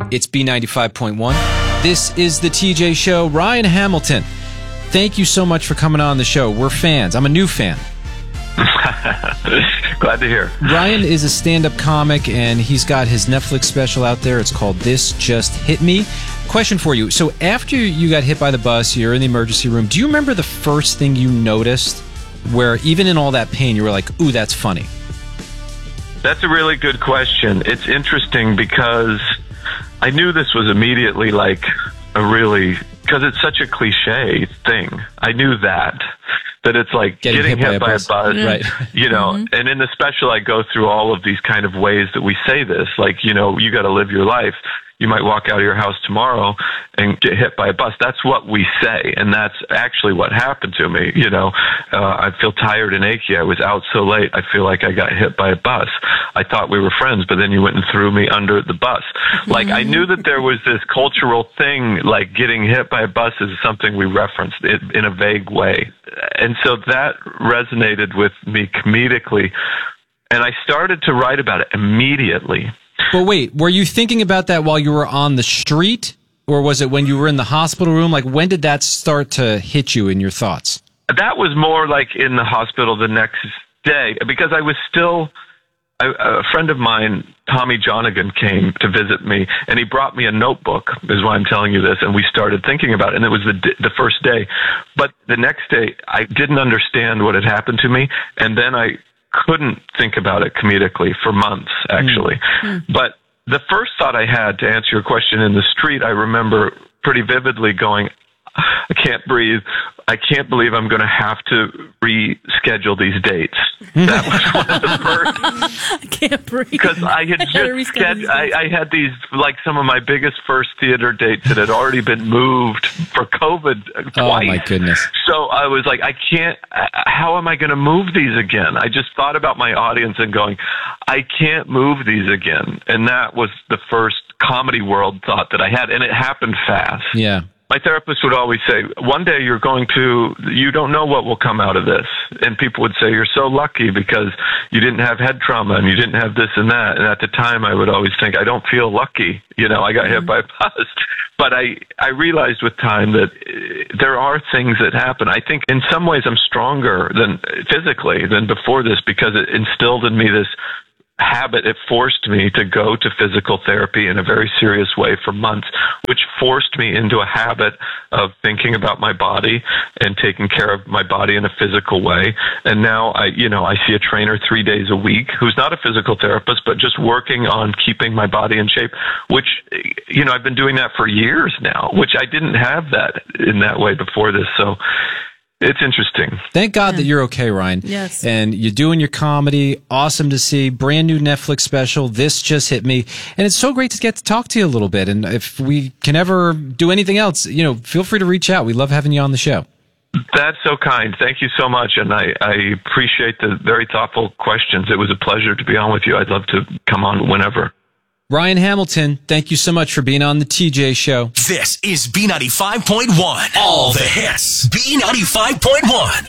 It's B95.1. This is the TJ Show. Ryan Hamilton, thank you so much for coming on the show. We're fans. I'm a new fan. Glad to hear. Ryan is a stand-up comic, and he's got his Netflix special out there. It's called This Just Hit Me. Question for you. So after you got hit by the bus, you're in the emergency room. Do you remember the first thing you noticed where even in all that pain, you were like, ooh, that's funny? That's a really good question. It's interesting because I knew this was immediately like because it's such a cliche thing. I knew that it's like getting hit by a bus, right? You know, and in the special, I go through all of these kind of ways that we say this, like, you know, you got to live your life. You might walk out of your house tomorrow and get hit by a bus. That's what we say, and that's actually what happened to me. You know, I feel tired and achy. I was out so late. I feel like I got hit by a bus. I thought we were friends, but then you went and threw me under the bus. Like, I knew that there was this cultural thing, like getting hit by a bus is something we referenced in a vague way. And so that resonated with me comedically, and I started to write about it immediately. But wait, were you thinking about that while you were on the street, or was it when you were in the hospital room? Like, when did that start to hit you in your thoughts? That was more like in the hospital the next day, because I was still, a friend of mine, Tommy Jonigan, came to visit me, and he brought me a notebook, is why I'm telling you this, and we started thinking about it, and it was the first day. But the next day, I didn't understand what had happened to me, and then I couldn't think about it comedically for months, actually. But the first thought I had, to answer your question, in the street, I remember pretty vividly going, I can't breathe. I can't believe I'm going to have to reschedule these dates. That was one of the first. I can't breathe. Because I had just I had these, like, some of my biggest first theater dates that had already been moved for COVID twice. Oh, my goodness. So I was like, I can't, how am I going to move these again? I just thought about my audience and going, I can't move these again. And that was the first comedy world thought that I had. And it happened fast. Yeah. My therapist would always say, one day you don't know what will come out of this. And people would say, you're so lucky because you didn't have head trauma and you didn't have this and that. And at the time I would always think, I don't feel lucky. You know, I got hit by a bus. But I realized with time that there are things that happen. I think in some ways I'm stronger physically than before this, because it instilled in me this habit. It forced me to go to physical therapy in a very serious way for months, which forced me into a habit of thinking about my body and taking care of my body in a physical way. And now I see a trainer 3 days a week who's not a physical therapist, but just working on keeping my body in shape, which, you know, I've been doing that for years now, which I didn't have that in that way before this. So it's interesting. Thank God that you're okay, Ryan. Yes. And you're doing your comedy. Awesome to see. Brand new Netflix special. This Just Hit Me. And it's so great to get to talk to you a little bit. And if we can ever do anything else, you know, feel free to reach out. We love having you on the show. That's so kind. Thank you so much. And I appreciate the very thoughtful questions. It was a pleasure to be on with you. I'd love to come on whenever. Ryan Hamilton, thank you so much for being on the TJ Show. This is B95.1. All the hits. B95.1.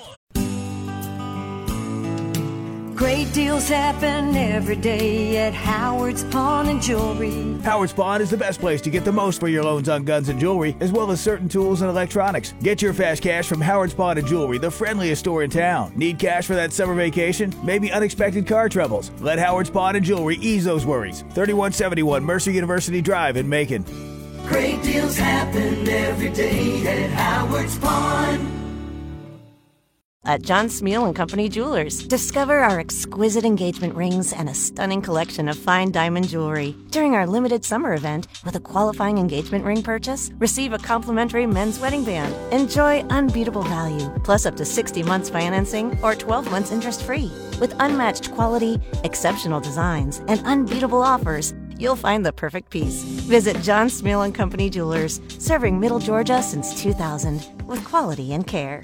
Great deals happen every day at Howard's Pawn and Jewelry. Howard's Pawn is the best place to get the most for your loans on guns and jewelry, as well as certain tools and electronics. Get your fast cash from Howard's Pawn and Jewelry, the friendliest store in town. Need cash for that summer vacation? Maybe unexpected car troubles? Let Howard's Pawn and Jewelry ease those worries. 3171 Mercer University Drive in Macon. Great deals happen every day at Howard's Pawn. At John Smeal & Company Jewelers, discover our exquisite engagement rings and a stunning collection of fine diamond jewelry. During our limited summer event, with a qualifying engagement ring purchase, receive a complimentary men's wedding band. Enjoy unbeatable value, plus up to 60 months financing or 12 months interest-free. With unmatched quality, exceptional designs, and unbeatable offers, you'll find the perfect piece. Visit John Smeal & Company Jewelers, serving Middle Georgia since 2000, with quality and care.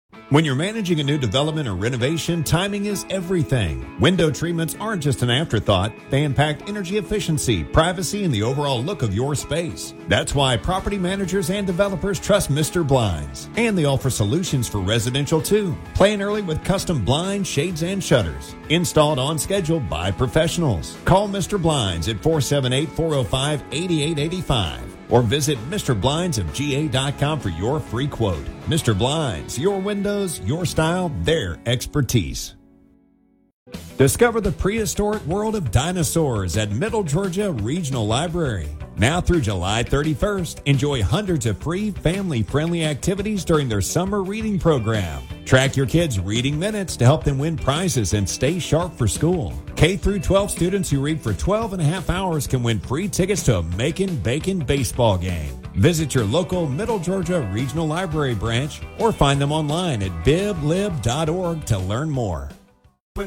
When you're managing a new development or renovation, timing is everything. Window treatments aren't just an afterthought. They impact energy efficiency, privacy, and the overall look of your space. That's why property managers and developers trust Mr. Blinds. And they offer solutions for residential too. Plan early with custom blinds, shades, and shutters. Installed on schedule by professionals. Call Mr. Blinds at 478-405-8885. Or visit MrBlindsofGA.com for your free quote. Mr. Blinds, your windows, your style, their expertise. Discover the prehistoric world of dinosaurs at Middle Georgia Regional Library. Now through July 31st, enjoy hundreds of free family-friendly activities during their summer reading program. Track your kids' reading minutes to help them win prizes and stay sharp for school. K through 12 students who read for 12 and a half hours can win free tickets to a Makin' Bacon baseball game. Visit your local Middle Georgia Regional Library branch or find them online at biblib.org to learn more.